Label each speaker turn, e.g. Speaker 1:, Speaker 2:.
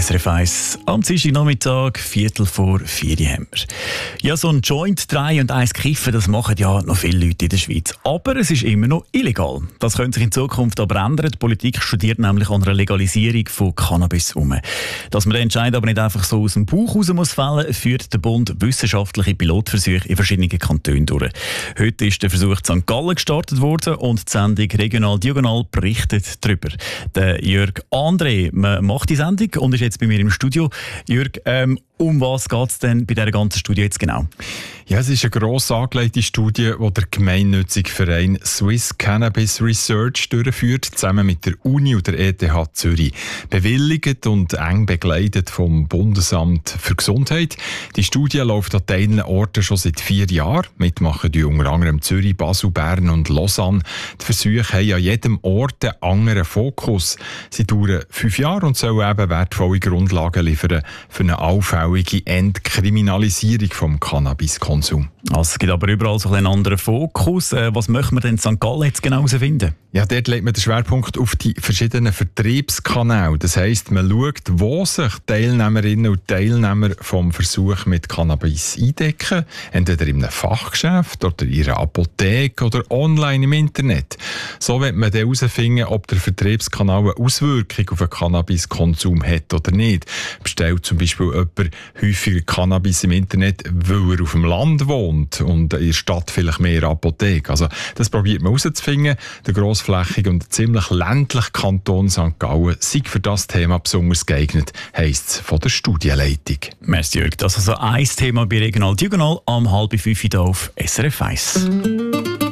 Speaker 1: SRF 1 am Dienstagnachmittag, 3:45 haben wir. Ja, so ein Joint 3 und 1 kiffen, das machen ja noch viele Leute in der Schweiz. Aber es ist immer noch illegal. Das könnte sich in Zukunft aber ändern. Die Politik studiert nämlich an einer Legalisierung von Cannabis herum. Dass man den Entscheid aber nicht einfach so aus dem Bauch raus muss fällen, führt der Bund wissenschaftliche Pilotversuche in verschiedenen Kantonen durch. Heute ist der Versuch in St. Gallen gestartet worden und die Sendung Regional Diagonal berichtet darüber. Der Jörg André macht die Sendung und ist jetzt bei mir im Studio. Jörg, um was geht es denn bei dieser ganzen Studie jetzt genau?
Speaker 2: Ja, es ist eine gross angelegte Studie, die der gemeinnützige Verein Swiss Cannabis Research durchführt, zusammen mit der Uni und der ETH Zürich. Bewilligt und eng begleitet vom Bundesamt für Gesundheit. Die Studie läuft an teilen Orten schon seit 4 Jahren. Mitmachen die unter anderem Zürich, Basel, Bern und Lausanne. Die Versuche haben an jedem Ort einen anderen Fokus. Sie dauern 5 Jahre und sollen eben wertvolle Grundlagen liefern für eine allfällige Entkriminalisierung vom Cannabiskonsum.
Speaker 1: Also es gibt aber überall so einen anderen Fokus. Was möchten wir denn in St. Gallen jetzt genau herausfinden?
Speaker 2: Ja, dort legt man den Schwerpunkt auf die verschiedenen Vertriebskanäle. Das heisst, man schaut, wo sich Teilnehmerinnen und Teilnehmer vom Versuch mit Cannabis eindecken. Entweder in einem Fachgeschäft oder in einer Apotheke oder online im Internet. So wird man dann herausfinden, ob der Vertriebskanal eine Auswirkung auf den Cannabiskonsum hat oder nicht. Bestellt zum Beispiel jemand häufiger Cannabis im Internet, weil er auf dem Land wohnt und in der Stadt vielleicht mehr Apotheke. Also das probiert man herauszufinden. Der grossflächige und ziemlich ländliche Kanton St. Gallen sei für das Thema besonders geeignet, heisst es von der Studienleitung.
Speaker 1: Merci Jörg. Das ist also ein Thema bei Regional Diagonal am 4:30 hier auf SRF 1.